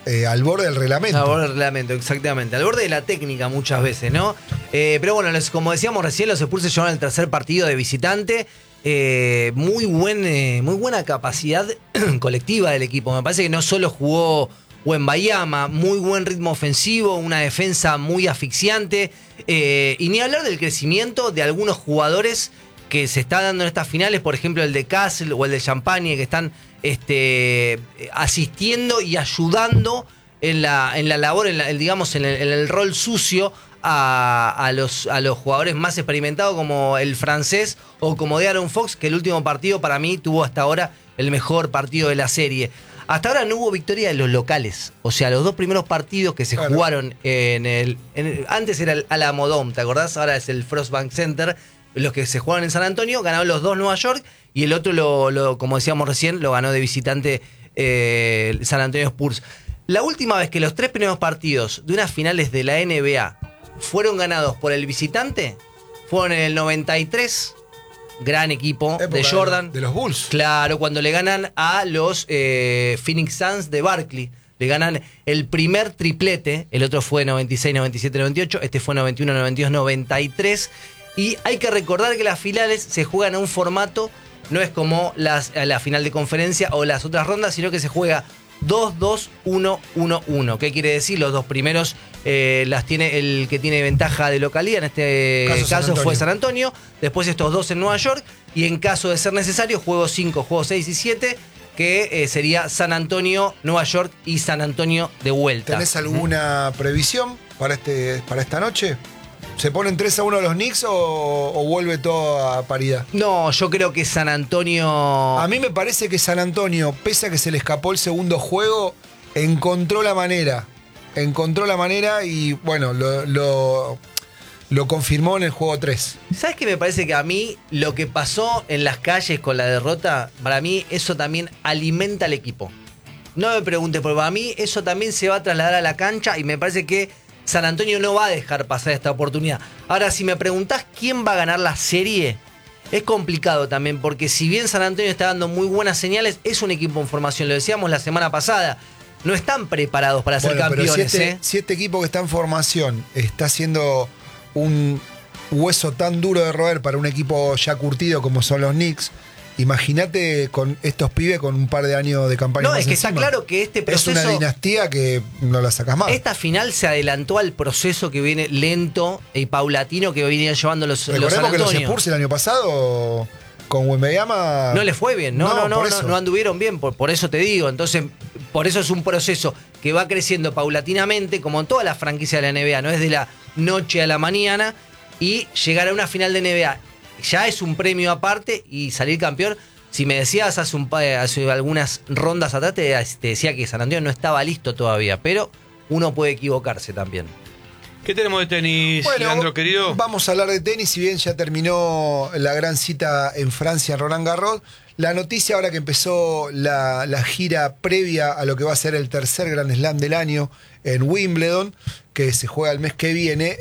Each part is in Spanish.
al borde del reglamento. Al borde del reglamento, exactamente. Al borde de la técnica muchas veces, ¿no? Pero bueno, como decíamos recién, los Spurs se llevaron el tercer partido de visitante. Muy buena capacidad colectiva del equipo. Me parece que no solo jugó Wembayama, muy buen ritmo ofensivo, una defensa muy asfixiante. Y ni hablar del crecimiento de algunos jugadores que se está dando en estas finales, por ejemplo el de Kassel o el de Champagne, que están asistiendo y ayudando en la labor, digamos, en el rol sucio a los jugadores más experimentados, como el francés o como De'Aaron Fox, que el último partido para mí tuvo hasta ahora el mejor partido de la serie. Hasta ahora no hubo victoria de los locales. O sea, los dos primeros partidos que se jugaron antes era el Alamodome, ¿te acordás? Ahora es el Frostbank Center. Los que se jugaron en San Antonio, ganaron los dos Nueva York, y el otro, como decíamos recién, lo ganó de visitante San Antonio Spurs. La última vez que los tres primeros partidos de unas finales de la NBA fueron ganados por el visitante fueron en el 93, gran equipo de Jordan. De los Bulls. Claro, cuando le ganan a los Phoenix Suns de Barkley. Le ganan el primer triplete, el otro fue 96, 97, 98, este fue 91, 92, 93. Y hay que recordar que las finales se juegan a un formato, no es como la final de conferencia o las otras rondas, sino que se juega 2-2-1-1-1. ¿Qué quiere decir? Los dos primeros las tiene el que tiene ventaja de localidad, en este caso fue San Antonio. Después estos dos en Nueva York. Y en caso de ser necesario, juego 5, juego 6 y 7, que sería San Antonio, Nueva York y San Antonio de vuelta. ¿Tenés alguna previsión para esta noche? ¿Se ponen 3-1 los Knicks o vuelve todo a paridad? No, yo creo que San Antonio... A mí me parece que San Antonio, pese a que se le escapó el segundo juego, encontró la manera y bueno, lo confirmó en el juego 3. ¿Sabes qué me parece? Que a mí lo que pasó en las calles con la derrota, para mí eso también alimenta al equipo. No me preguntes, porque para mí eso también se va a trasladar a la cancha y me parece que San Antonio no va a dejar pasar esta oportunidad. Ahora, si me preguntás quién va a ganar la serie, es complicado también, porque si bien San Antonio está dando muy buenas señales, es un equipo en formación, lo decíamos la semana pasada. No están preparados para ser campeones. Pero si este equipo que está en formación está haciendo un hueso tan duro de roer para un equipo ya curtido como son los Knicks, imagínate con estos pibes con un par de años de campaña. No, es que encima. Está claro que este proceso... Es una dinastía que no la sacas más. Esta final se adelantó al proceso que viene lento y paulatino que venían llevando los San Antonio. Recordemos que los Spurs el año pasado con Wembanyama no les fue bien, no anduvieron bien, por eso te digo. Entonces, por eso es un proceso que va creciendo paulatinamente, como en todas las franquicias de la NBA, no es de la noche a la mañana, y llegar a una final de NBA ya es un premio aparte, y salir campeón. Si me decías hace algunas rondas atrás, te decía que San Antonio no estaba listo todavía, pero uno puede equivocarse también. ¿Qué tenemos de tenis, Leandro, querido? Vamos a hablar de tenis, si bien ya terminó la gran cita en Francia, en Roland Garros. La noticia ahora que empezó la gira previa a lo que va a ser el tercer Grand Slam del año en Wimbledon, que se juega el mes que viene,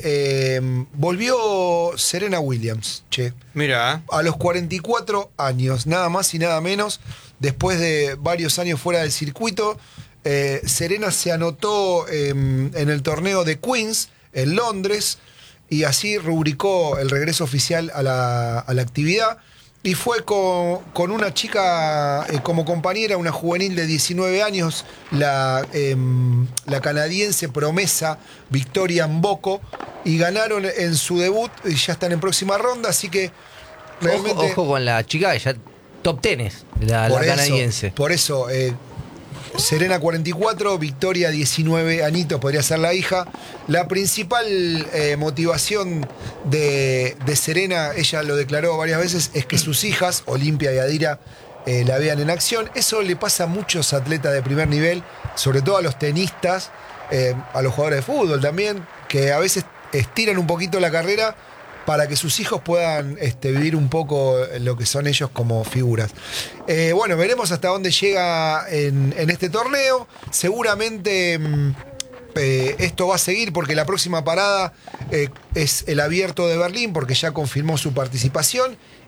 volvió Serena Williams. Mira. A los 44 años, nada más y nada menos, después de varios años fuera del circuito, Serena se anotó en el torneo de Queens, en Londres, y así rubricó el regreso oficial a la actividad. Y fue con una chica como compañera, una juvenil de 19 años, la canadiense promesa Victoria Mboko, y ganaron en su debut y ya están en próxima ronda, así que realmente... Ojo con la chica, ya top 10, la canadiense. Por eso, Serena 44, Victoria 19 añitos, podría ser la hija. La principal motivación de Serena, ella lo declaró varias veces, es que sus hijas, Olimpia y Adira, la vean en acción. Eso le pasa a muchos atletas de primer nivel, sobre todo a los tenistas, a los jugadores de fútbol también, que a veces estiran un poquito la carrera para que sus hijos puedan vivir un poco lo que son ellos como figuras. Bueno, veremos hasta dónde llega en este torneo. Seguramente esto va a seguir porque la próxima parada es el Abierto de Berlín, porque ya confirmó su participación.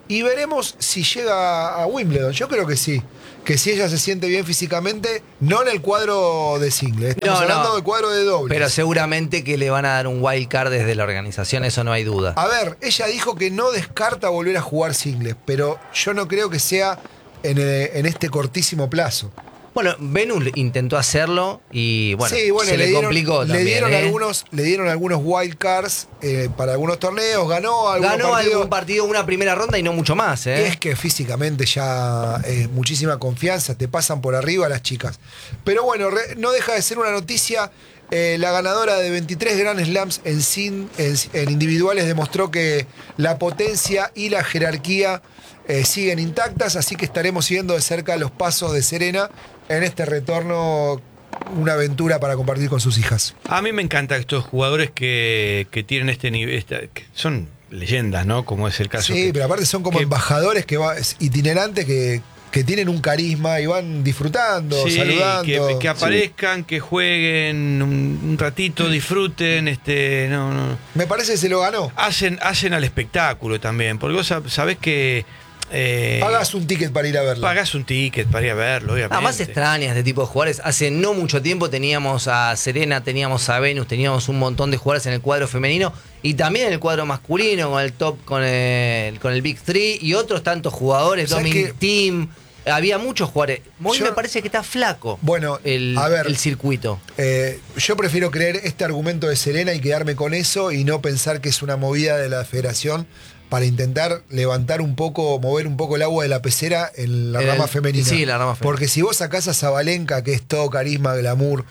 y veremos si llega a Wimbledon. Yo creo que sí. Que si ella se siente bien físicamente, no en el cuadro de single, estamos hablando del cuadro de dobles. Pero seguramente que le van a dar un wild card desde la organización, eso no hay duda. A ver, ella dijo que no descarta volver a jugar singles, pero yo no creo que sea en este cortísimo plazo. Bueno, Venus intentó hacerlo y bueno, sí, bueno, se le complicó le también. Le dieron algunos wild cards para algunos torneos, ganó algún partido, una primera ronda y no mucho más. Y es que físicamente ya muchísima confianza, te pasan por arriba las chicas. Pero bueno, no deja de ser una noticia. La ganadora de 23 Grand Slams en individuales demostró que la potencia y la jerarquía siguen intactas, así que estaremos siguiendo de cerca los pasos de Serena en este retorno, una aventura para compartir con sus hijas. A mí me encantan estos jugadores que tienen este nivel, que son leyendas, ¿no? Como es el caso. Sí, pero aparte son como embajadores itinerantes que tienen un carisma y van disfrutando, sí, saludando. Que aparezcan, sí, que jueguen un ratito, disfruten. No. Me parece que se lo ganó. Hacen al espectáculo también, porque vos sabés que... Pagás un ticket para ir a verlo. Pagás un ticket para ir a verlo, obviamente. Además extraña este tipo de jugadores. Hace no mucho tiempo teníamos a Serena, teníamos a Venus, teníamos un montón de jugadores en el cuadro femenino y también en el cuadro masculino, con el top, con el Big Three y otros tantos jugadores, Dominic Thiem. Había muchos jugadores. Hoy me parece que está flaco el circuito. Yo prefiero creer este argumento de Serena y quedarme con eso y no pensar que es una movida de la federación para intentar levantar un poco, mover un poco el agua de la pecera en la rama femenina. Sí, la rama femenina. Porque si vos sacás a Zabalenka, que es todo carisma, glamour,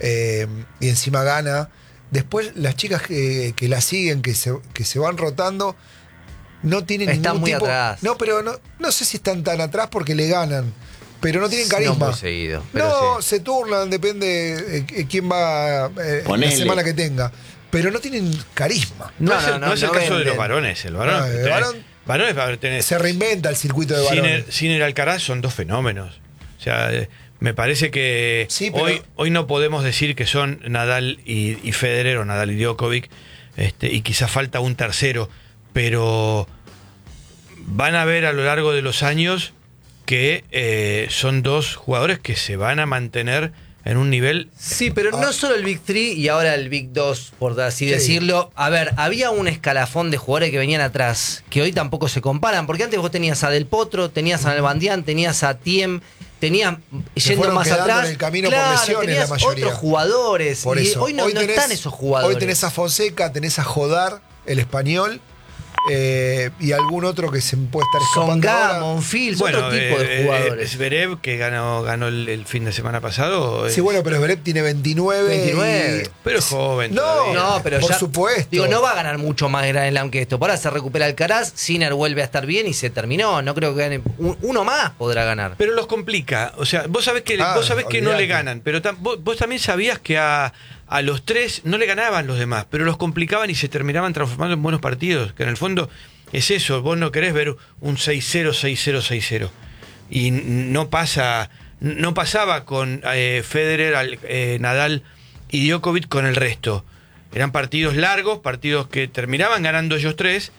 y encima gana, después las chicas que la siguen, que se van rotando, no tienen están ningún muy tipo... atrás. No, pero no sé si están tan atrás porque le ganan. Pero no tienen carisma. No muy seguido. No, sí. Se turnan, depende quién va la semana que tenga. Pero no tienen carisma. No es el caso de los varones. El varón se reinventa el circuito de varones. Sinner Alcaraz son dos fenómenos. O sea, me parece que sí, pero... hoy no podemos decir que son Nadal y Federer o Nadal y Djokovic, y quizás falta un tercero, pero van a ver a lo largo de los años que son dos jugadores que se van a mantener en un nivel... Sí, pero no solo el Big 3 y ahora el Big 2, por así decirlo. A ver, había un escalafón de jugadores que venían atrás, que hoy tampoco se comparan, porque antes vos tenías a Del Potro, tenías a Nalbandián, tenías a Thiem, tenías, yendo más atrás, en el camino por lesiones, tenías la mayoría. Otros jugadores, por eso. Y hoy no están esos jugadores. Hoy tenés a Fonseca, tenés a Jodar, el español, y algún otro que se puede estar escapando. Songa, Monfils, otro tipo de jugadores. Zverev, que ganó el fin de semana pasado. Sí, bueno, pero Zverev tiene 29. Pero es joven. No, pero por ya, supuesto. Digo, no va a ganar mucho más Grand Slam que esto. Ahora se recupera Alcaraz, Sinner vuelve a estar bien y se terminó. No creo que gane. Uno más podrá ganar. Pero los complica. O sea, vos sabés que no le ganan. Pero vos también sabías que a los tres no le ganaban los demás, pero los complicaban y se terminaban transformando en buenos partidos, que en el fondo es eso, vos no querés ver un 6-0, 6-0, 6-0. Y no pasaba con Federer, Nadal y Djokovic con el resto. Eran partidos largos, partidos que terminaban ganando ellos tres,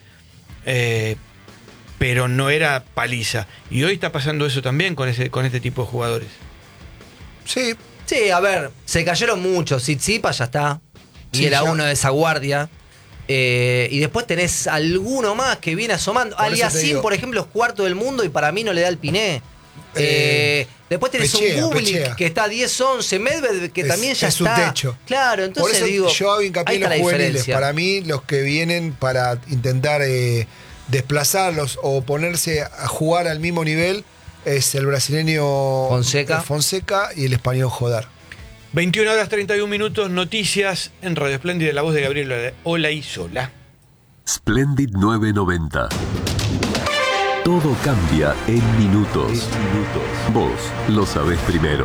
pero no era paliza. Y hoy está pasando eso también con este tipo de jugadores. Sí. Sí, a ver, se cayeron muchos. Tsitsipas ya está. Y era uno de esa guardia. Y después tenés alguno más que viene asomando. Aliassime, por ejemplo, es cuarto del mundo y para mí no le da el piné. Después tenés un Bublik que está 10-11. Medvedev que también ya está. Es su techo. Claro, entonces por eso digo. yo hago hincapié en los juveniles. Para mí, los que vienen para intentar desplazarlos o ponerse a jugar al mismo nivel es el brasileño Fonseca y el español Jodar. 21:31, noticias en Radio Espléndida, la voz de Gabriel Olaizola. Splendid 990. Todo cambia en minutos. Vos lo sabés primero.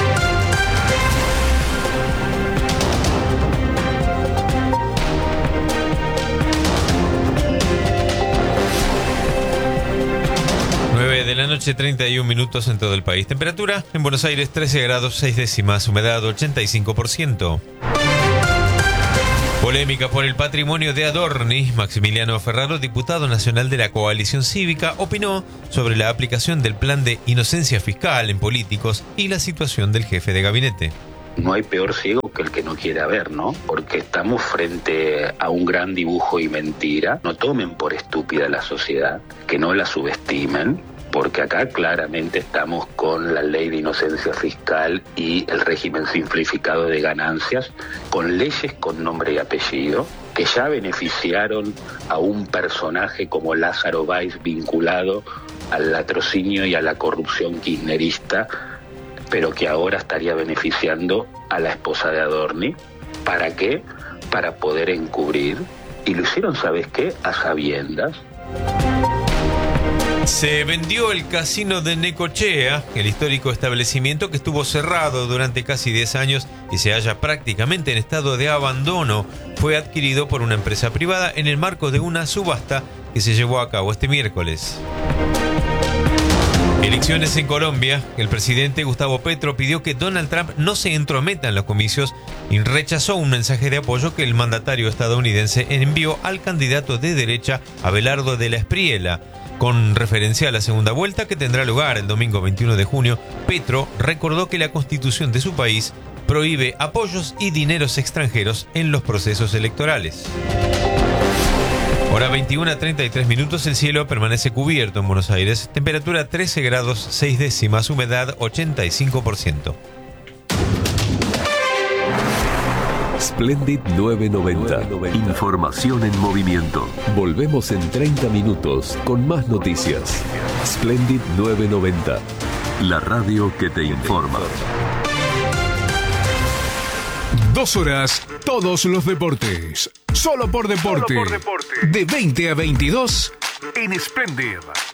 De la noche, 31 minutos en todo el país. Temperatura en Buenos Aires 13 grados 6 décimas, humedad 85%. Polémica por el patrimonio de Adorni. Maximiliano Ferraro, diputado nacional de la Coalición Cívica, opinó sobre la aplicación del plan de inocencia fiscal en políticos y la situación del jefe de gabinete. No hay peor ciego que el que no quiere ver, ¿no? Porque estamos frente a un gran dibujo y mentira. No tomen por estúpida la sociedad, que no la subestimen, porque acá claramente estamos con la ley de inocencia fiscal y el régimen simplificado de ganancias, con leyes con nombre y apellido, que ya beneficiaron a un personaje como Lázaro Báez vinculado al latrocinio y a la corrupción kirchnerista, pero que ahora estaría beneficiando a la esposa de Adorni. ¿Para qué? Para poder encubrir. Y lo hicieron, ¿sabes qué? A sabiendas. Se vendió el casino de Necochea, el histórico establecimiento que estuvo cerrado durante casi 10 años y se halla prácticamente en estado de abandono. Fue adquirido por una empresa privada en el marco de una subasta que se llevó a cabo este miércoles. Elecciones en Colombia. El presidente Gustavo Petro pidió que Donald Trump no se entrometa en los comicios y rechazó un mensaje de apoyo que el mandatario estadounidense envió al candidato de derecha Abelardo de la Espriella. Con referencia a la segunda vuelta que tendrá lugar el domingo 21 de junio, Petro recordó que la constitución de su país prohíbe apoyos y dineros extranjeros en los procesos electorales. Hora 21:33 minutos, el cielo permanece cubierto en Buenos Aires, temperatura 13 grados 6 décimas, humedad 85%. Splendid 990. Información en movimiento. Volvemos en 30 minutos con más noticias. Splendid 990. La radio que te informa. 2 horas, todos los deportes. Solo por deporte. De 20 a 22 en Splendid.